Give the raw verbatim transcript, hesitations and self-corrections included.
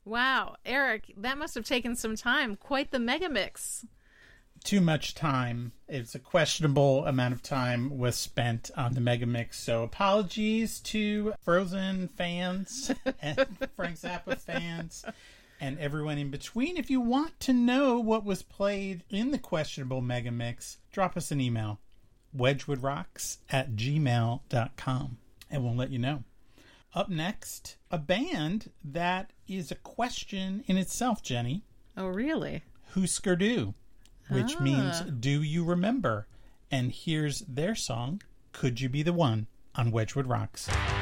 Wow, Eric, that must have taken some time. Quite the mega mix. Too much time. It's a questionable amount of time was spent on the mega mix. So apologies to Frozen fans and Frank Zappa fans and everyone in between. If you want to know what was played in the questionable mega mix, drop us an email, wedgwoodrocks at gmail dot com, and we'll let you know. Up next, a band that is a question in itself, Jenny. Oh, really? Husker Du, which ah. means do you remember? And here's their song, Could You Be the One, on Wedgwood Rocks.